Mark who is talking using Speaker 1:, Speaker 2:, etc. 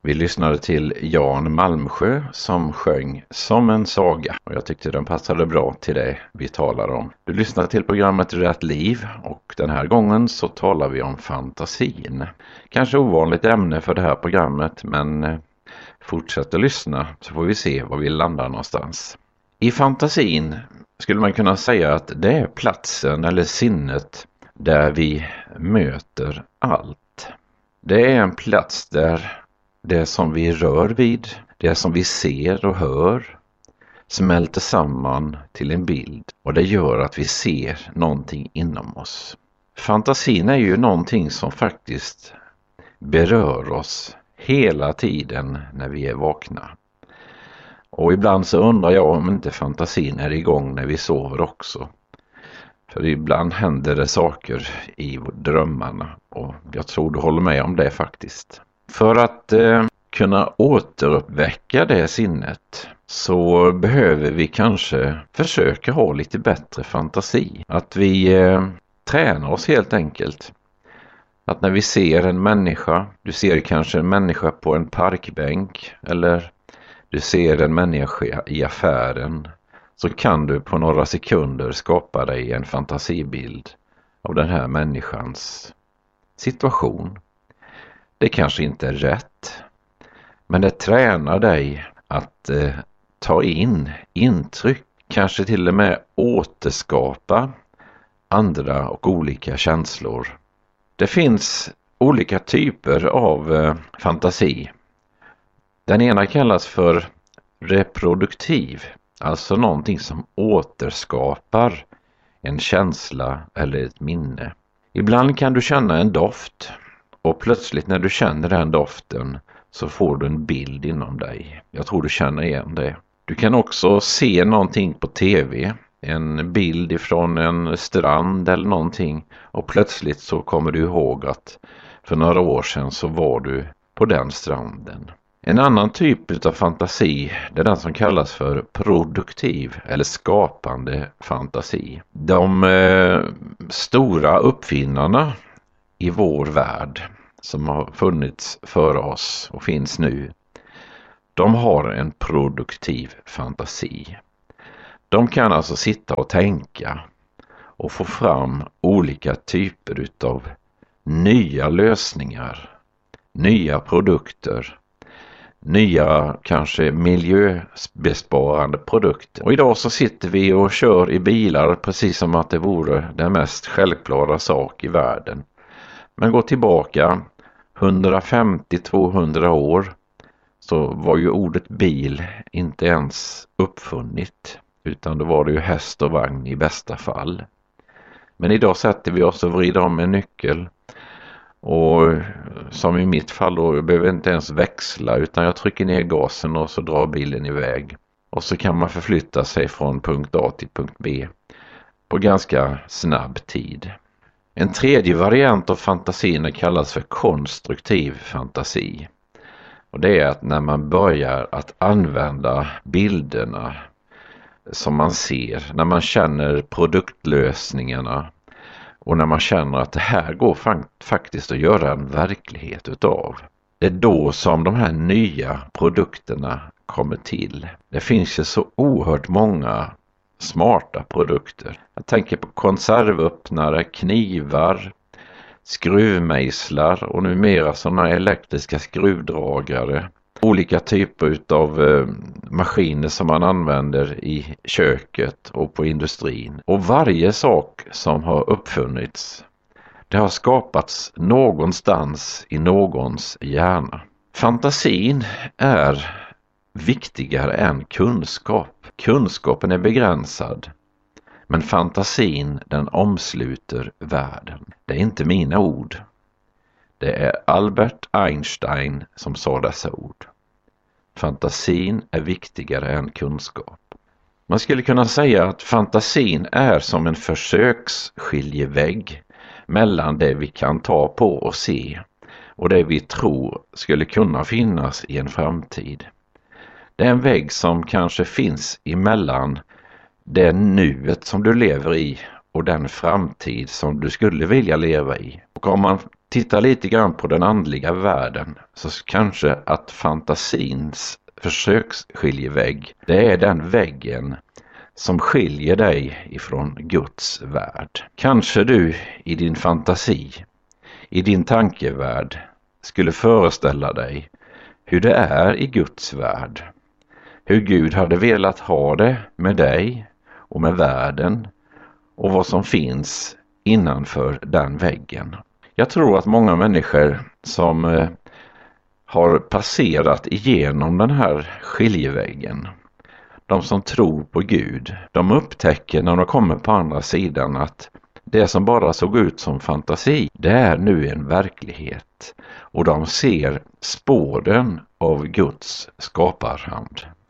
Speaker 1: Vi lyssnade till Jan Malmsjö som sjöng Som en saga och jag tyckte den passade bra till det vi talar om. Du lyssnar till programmet Rätt liv och den här gången så talar vi om fantasin. Kanske ovanligt ämne för det här programmet, men fortsätt att lyssna så får vi se var vi landar någonstans. I fantasin skulle man kunna säga att det är platsen eller sinnet där vi möter allt. Det är en plats där det som vi rör vid, det som vi ser och hör smälter samman till en bild och det gör att vi ser någonting inom oss. Fantasin är ju någonting som faktiskt berör oss hela tiden när vi är vakna. Och ibland så undrar jag om inte fantasin är igång när vi sover också. För ibland händer det saker i drömmarna och jag tror du håller med om det faktiskt. För att kunna återuppväcka det sinnet så behöver vi kanske försöka ha lite bättre fantasi. Att vi tränar oss helt enkelt. Att när vi ser en människa, du ser kanske en människa på en parkbänk eller du ser en människa i affären, så kan du på några sekunder skapa dig en fantasibild av den här människans situation. Det kanske inte är rätt, men det tränar dig att ta in intryck, kanske till och med återskapa andra och olika känslor. Det finns olika typer av fantasi. Den ena kallas för reproduktiv, alltså någonting som återskapar en känsla eller ett minne. Ibland kan du känna en doft och plötsligt när du känner den doften så får du en bild inom dig. Jag tror du känner igen det. Du kan också se någonting på tv, en bild ifrån en strand eller någonting och plötsligt så kommer du ihåg att för några år sedan så var du på den stranden. En annan typ av fantasi, det är den som kallas för produktiv eller skapande fantasi. De stora uppfinnarna i vår värld som har funnits före oss och finns nu, de har en produktiv fantasi. De kan alltså sitta och tänka och få fram olika typer av nya lösningar, nya produkter, nya kanske miljöbesparande produkter. Och idag så sitter vi och kör i bilar precis som att det vore den mest självklara sak i världen. Men gå tillbaka 150-200 år så var ju ordet bil inte ens uppfunnit, utan då var det ju häst och vagn i bästa fall. Men idag sätter vi oss och vrider om en nyckel och som i mitt fall då, jag behöver inte ens växla utan jag trycker ner gasen och så drar bilen iväg. Och så kan man förflytta sig från punkt A till punkt B på ganska snabb tid. En tredje variant av fantasin kallas för konstruktiv fantasi. Och det är att när man börjar att använda bilderna som man ser, när man känner produktlösningarna och när man känner att det här går faktiskt att göra en verklighet utav. Det är då som de här nya produkterna kommer till. Det finns ju så oerhört många smarta produkter. Jag tänker på konservöppnare, knivar, skruvmejslar och numera sådana elektriska skruvdragare. Olika typer av maskiner som man använder i köket och på industrin. Och varje sak som har uppfunnits, det har skapats någonstans i någons hjärna. Fantasin är viktigare än kunskap. Kunskapen är begränsad, men fantasin den omsluter världen. Det är inte mina ord. Det är Albert Einstein som sa dessa ord. Fantasin är viktigare än kunskap. Man skulle kunna säga att fantasin är som en försöksskiljevägg mellan det vi kan ta på och se och det vi tror skulle kunna finnas i en framtid. Det är en vägg som kanske finns emellan det nuet som du lever i och den framtid som du skulle vilja leva i. Och om man tittar lite grann på den andliga världen så kanske att fantasins försöksskiljevägg, det är den väggen som skiljer dig ifrån Guds värld. Kanske du i din fantasi, i din tankevärld skulle föreställa dig hur det är i Guds värld. Hur Gud hade velat ha det med dig och med världen och vad som finns innanför den väggen. Jag tror att många människor som har passerat igenom den här skiljeväggen, de som tror på Gud, de upptäcker när de kommer på andra sidan att det som bara såg ut som fantasi, det är nu en verklighet. Och de ser spåren av Guds skaparhand.